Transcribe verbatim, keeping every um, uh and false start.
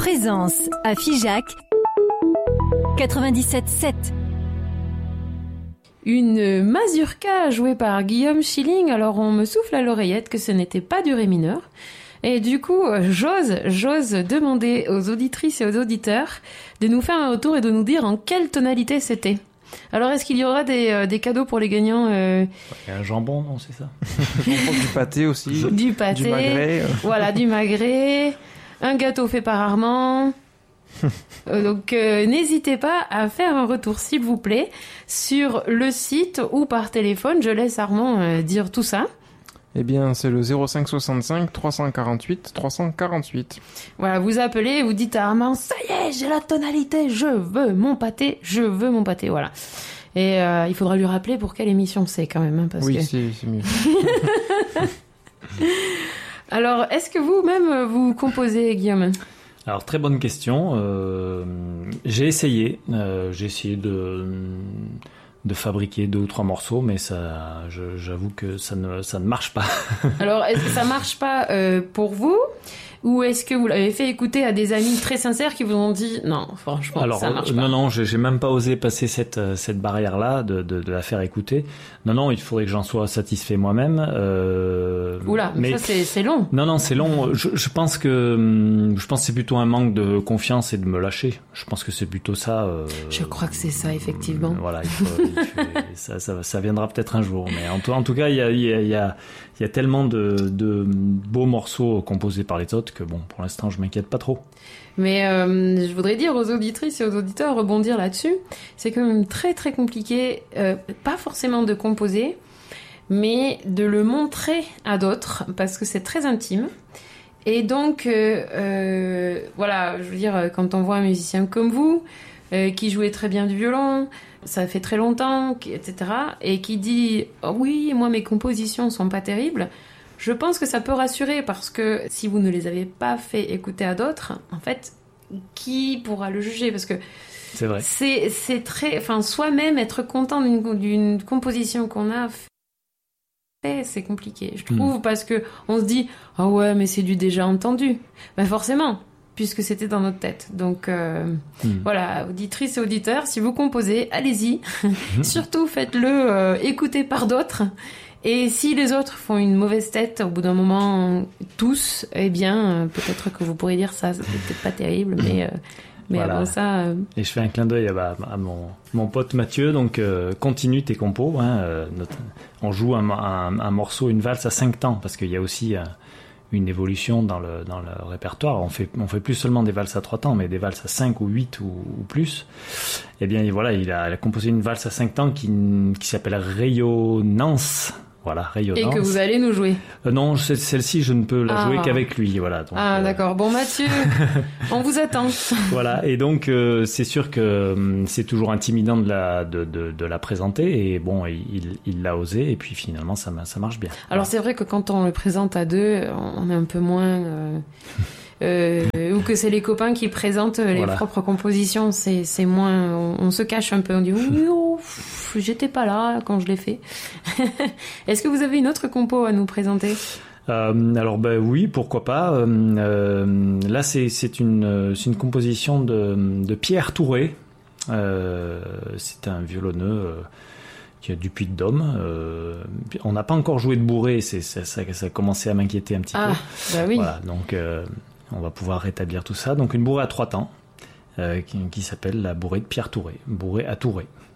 Présence à Figeac quatre-vingt-dix-sept sept. Une mazurka jouée par Guillaume Schilling. Alors on me souffle à l'oreillette que ce n'était pas du ré mineur. Et du coup, j'ose, j'ose demander aux auditrices et aux auditeurs de nous faire un retour et de nous dire en quelle tonalité c'était. Alors, est-ce qu'il y aura des, euh, des cadeaux pour les gagnants euh... Il y a un jambon, non, c'est ça? Du pâté aussi. Du pâté. Du magret. Voilà, du magret. Un gâteau fait par Armand. Donc, euh, n'hésitez pas à faire un retour, s'il vous plaît, sur le site ou par téléphone. Je laisse Armand euh, dire tout ça. Eh bien, c'est le zéro cinq soixante-cinq trois cent quarante-huit trois cent quarante-huit. Voilà, vous appelez, vous dites à Armand, ça y est, j'ai la tonalité, je veux mon pâté, je veux mon pâté, voilà. Et euh, il faudra lui rappeler pour quelle émission c'est quand même, hein, parce oui, que... c'est, c'est mieux. Alors, est-ce que vous-même, vous composez, Guillaume ? Alors, très bonne question. Euh, j'ai essayé, euh, j'ai essayé de... de fabriquer deux ou trois morceaux, mais ça, je, j'avoue que ça ne, ça ne marche pas. Alors, est-ce que ça marche pas euh, pour vous, ou est-ce que vous l'avez fait écouter à des amis très sincères qui vous ont dit non, franchement, Alors, ça marche euh, pas. Non, non, j'ai, j'ai même pas osé passer cette, cette barrière-là de, de, de la faire écouter. Non, non, il faudrait que j'en sois satisfait moi-même. Euh, Oula, mais ça c'est, c'est long. Non, non, c'est long. Je, je pense que je pense que c'est plutôt un manque de confiance et de me lâcher. Je pense que c'est plutôt ça. Euh, je crois que c'est ça, effectivement. Euh, voilà, il faut, il faut, ça, ça, ça viendra peut-être un jour. Mais en tout, en tout cas, il y a, il y a, il y a, il y a tellement de, de beaux morceaux composés par les autres que bon, pour l'instant, je m'inquiète pas trop. Mais euh, je voudrais dire aux auditrices et aux auditeurs, rebondir là-dessus, c'est quand même très très compliqué, euh, pas forcément de composer, mais de le montrer à d'autres, parce que c'est très intime. Et donc, euh, euh, voilà, je veux dire, quand on voit un musicien comme vous, euh, qui jouait très bien du violon, ça fait très longtemps, et cetera, et qui dit oh, « oui, moi mes compositions sont pas terribles », je pense que ça peut rassurer, parce que si vous ne les avez pas fait écouter à d'autres, en fait, qui pourra le juger ? Parce que c'est vrai. C'est, c'est très, enfin, soi-même être content d'une, d'une composition qu'on a fait, c'est compliqué, je trouve, mmh. parce que on se dit ah oh ouais, mais c'est du déjà entendu. Ben forcément, puisque c'était dans notre tête. Donc euh, mmh. voilà, auditrices et auditeurs, si vous composez, allez-y. Surtout faites-le euh, écouter par d'autres. Et si les autres font une mauvaise tête, au bout d'un moment, tous, eh bien, euh, peut-être que vous pourrez dire ça, c'était peut-être pas terrible, mais, euh, mais voilà. Avant ça... Euh... Et je fais un clin d'œil à, à mon, mon pote Mathieu, donc euh, continue tes compos. Hein, euh, notre, on joue un, un, un morceau, une valse à cinq temps, parce qu'il y a aussi euh, une évolution dans le, dans le répertoire. On fait, on fait plus seulement des valses à trois temps, mais des valses à cinq ou huit ou, ou plus. Eh bien, voilà, il a, il a composé une valse à cinq temps qui, qui s'appelle Rayonnance. Voilà, rayonnance. Et que vous allez nous jouer. Euh, non, celle-ci, je ne peux la ah. jouer qu'avec lui. Voilà, donc, ah, euh... d'accord. Bon, Mathieu, on vous attend. Voilà, et donc, euh, c'est sûr que euh, c'est toujours intimidant de la, de, de, de la présenter. Et bon, il, il l'a osé, et puis finalement, ça, ça marche bien. Alors, voilà. C'est vrai que quand on le présente à deux, on est un peu moins... Euh... Euh, ou que c'est les copains qui présentent les voilà. propres compositions, c'est, c'est moins, on, on se cache un peu, on dit oui, oh, pff, j'étais pas là quand je l'ai fait. Est-ce que vous avez une autre compo à nous présenter ? Euh, alors ben oui, pourquoi pas. Euh, euh, là, c'est, c'est une, c'est une composition de, de Pierre Touré. Euh, c'est un violonneux. Euh, qui a du Puy-de-Dôme. Euh, on n'a pas encore joué de bourré, c'est, ça, ça, ça a commencé à m'inquiéter un petit ah, peu. Bah oui. Voilà, donc euh, on va pouvoir rétablir tout ça. Donc une bourrée à trois temps, euh, qui, qui s'appelle la bourrée de Pierre Touré, bourrée à Touré.